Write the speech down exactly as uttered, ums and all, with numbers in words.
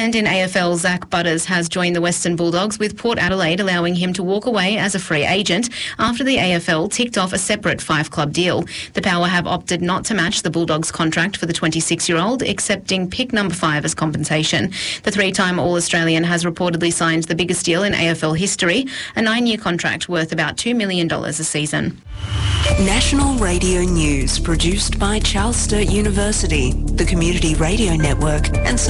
And in A F L, Zach Butters has joined the Western Bulldogs, with Port Adelaide allowing him to walk away as a free agent after the A F L ticked off a separate five-club deal. The Power have opted not to match the Bulldogs' contract for the twenty-six-year-old, accepting pick number five as compensation. The three-time All-Australian has reportedly signed the biggest deal in A F L history, a nine-year contract worth about two million dollars a season. National Radio News, produced by Charles Sturt University, the Community Radio Network, and